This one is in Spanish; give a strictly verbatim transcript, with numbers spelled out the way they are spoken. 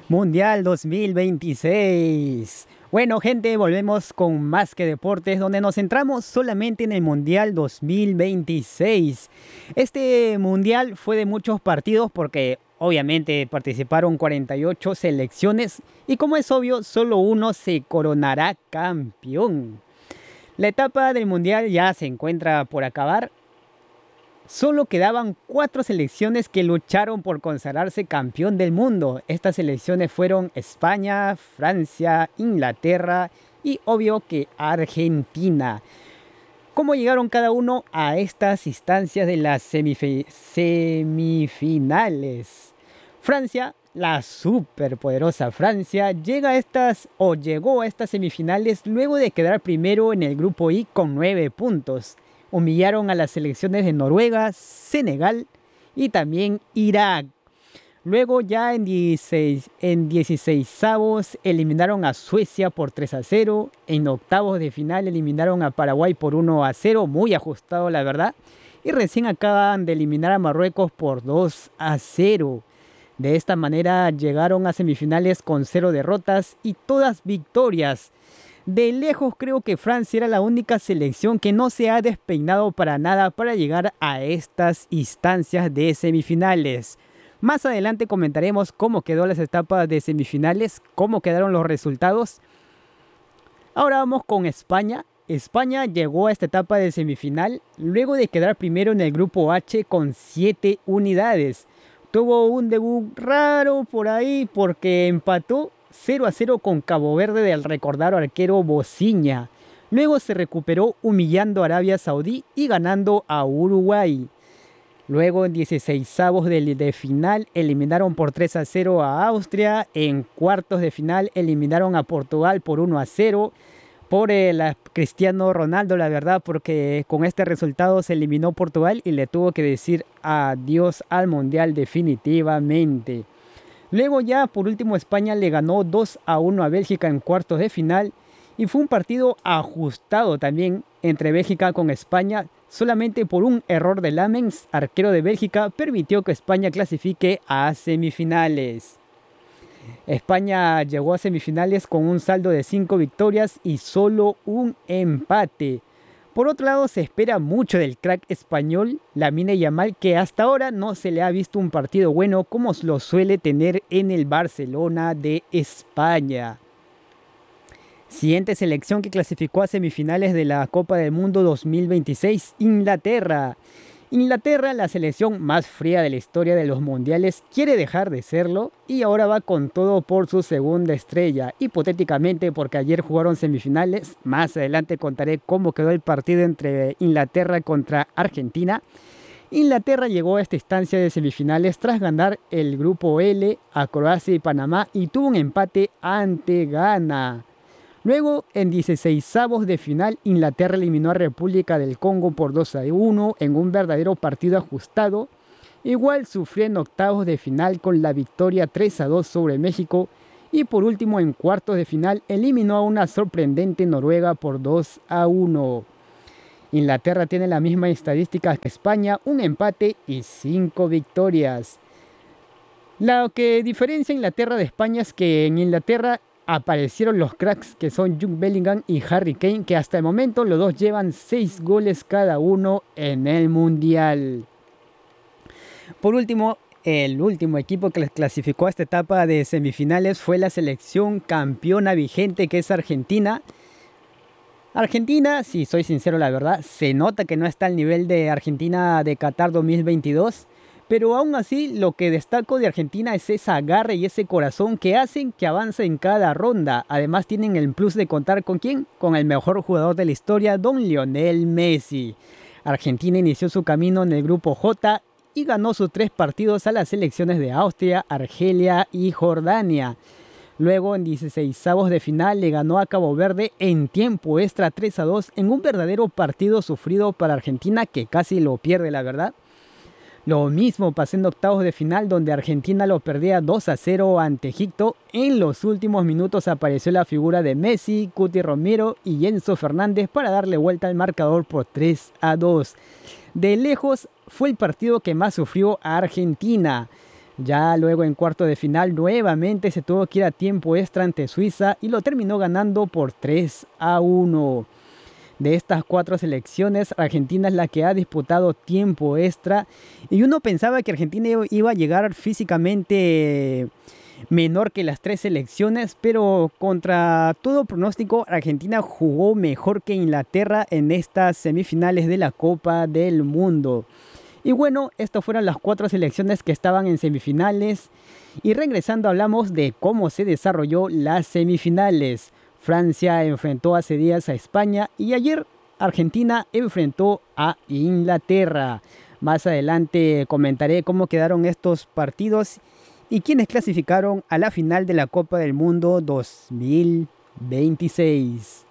Mundial dos mil veintiséis. Bueno, gente, volvemos con Más que Deportes, donde nos centramos solamente en el Mundial dos mil veintiséis. Este Mundial fue de muchos partidos porque obviamente participaron cuarenta y ocho selecciones y como es obvio, solo uno se coronará campeón. La etapa del Mundial ya se encuentra por acabar. Solo quedaban cuatro selecciones que lucharon por consagrarse campeón del mundo. Estas selecciones fueron España, Francia, Inglaterra y obvio que Argentina. ¿Cómo llegaron cada uno a estas instancias de las semif- semifinales? Francia, la superpoderosa Francia, llega a estas o llegó a estas semifinales luego de quedar primero en el grupo I con nueve puntos. Humillaron a las selecciones de Noruega, Senegal y también Irak. Luego ya en dieciséis, en dieciseisavos eliminaron a Suecia por tres a cero. En octavos de final eliminaron a Paraguay por uno a cero. Muy ajustado la verdad. Y recién acaban de eliminar a Marruecos por dos a cero. De esta manera llegaron a semifinales con cero derrotas y todas victorias. De lejos creo que Francia era la única selección que no se ha despeinado para nada para llegar a estas instancias de semifinales. Más adelante comentaremos cómo quedó las etapas de semifinales, cómo quedaron los resultados. Ahora vamos con España. España llegó a esta etapa de semifinal luego de quedar primero en el grupo H con siete unidades. Tuvo un debut raro por ahí porque empató cero a cero con Cabo Verde del recordado arquero Bociña. Luego se recuperó humillando a Arabia Saudí y ganando a Uruguay. Luego en dieciseisavos de, de final eliminaron por tres a cero a Austria. En cuartos de final eliminaron a Portugal por uno a cero. Por el Cristiano Ronaldo, la verdad, porque con este resultado se eliminó Portugal y le tuvo que decir adiós al Mundial definitivamente. Luego ya por último España le ganó dos a uno a Bélgica en cuartos de final y fue un partido ajustado también entre Bélgica con España. Solamente por un error de Lamens, arquero de Bélgica, permitió que España clasifique a semifinales. España llegó a semifinales con un saldo de cinco victorias y solo un empate. Por otro lado, se espera mucho del crack español Lamine Yamal, que hasta ahora no se le ha visto un partido bueno como lo suele tener en el Barcelona de España. Siguiente selección que clasificó a semifinales de la Copa del Mundo dos mil veintiséis, Inglaterra. Inglaterra, la selección más fría de la historia de los mundiales, quiere dejar de serlo y ahora va con todo por su segunda estrella. Hipotéticamente porque ayer jugaron semifinales, más adelante contaré cómo quedó el partido entre Inglaterra contra Argentina. Inglaterra llegó a esta instancia de semifinales tras ganar el grupo L a Croacia y Panamá y tuvo un empate ante Ghana. Luego, en dieciseisavos de final, Inglaterra eliminó a República del Congo por dos a uno en un verdadero partido ajustado. Igual sufrió en octavos de final con la victoria tres a dos sobre México. Y por último, en cuartos de final, eliminó a una sorprendente Noruega por dos a uno. Inglaterra tiene la misma estadística que España, un empate y cinco victorias. Lo que diferencia a Inglaterra de España es que en Inglaterra aparecieron los cracks que son Jude Bellingham y Harry Kane, que hasta el momento los dos llevan seis goles cada uno en el Mundial. Por último, el último equipo que les clasificó a esta etapa de semifinales fue la selección campeona vigente, que es Argentina. Argentina, si soy sincero la verdad, se nota que no está al nivel de Argentina de Qatar dos mil veintidós. Pero aún así, lo que destaco de Argentina es esa garra y ese corazón que hacen que avance en cada ronda. Además tienen el plus de contar con ¿quién? Con el mejor jugador de la historia, don Lionel Messi. Argentina inició su camino en el grupo J y ganó sus tres partidos a las selecciones de Austria, Argelia y Jordania. Luego en dieciseisavos de final le ganó a Cabo Verde en tiempo extra tres a dos en un verdadero partido sufrido para Argentina que casi lo pierde la verdad. Lo mismo pasó en octavos de final donde Argentina lo perdía dos a cero ante Egipto. En los últimos minutos apareció la figura de Messi, Cuti Romero y Enzo Fernández para darle vuelta al marcador por tres a dos. De lejos fue el partido que más sufrió a Argentina. Ya luego en cuarto de final nuevamente se tuvo que ir a tiempo extra ante Suiza y lo terminó ganando por tres a uno. De estas cuatro selecciones, Argentina es la que ha disputado tiempo extra y uno pensaba que Argentina iba a llegar físicamente menor que las tres selecciones, pero contra todo pronóstico, Argentina jugó mejor que Inglaterra en estas semifinales de la Copa del Mundo. Y bueno, estas fueron las cuatro selecciones que estaban en semifinales. Y regresando hablamos de cómo se desarrolló las semifinales. Francia enfrentó hace días a España y ayer Argentina enfrentó a Inglaterra. Más adelante comentaré cómo quedaron estos partidos y quiénes clasificaron a la final de la Copa del Mundo dos mil veintiséis.